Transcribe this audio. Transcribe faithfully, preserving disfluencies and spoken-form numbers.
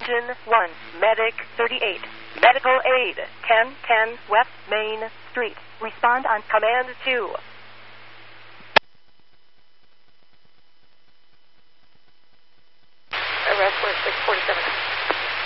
Engine one, Medic thirty-eight. Medical aid, ten ten West Main Street. Respond on Command two.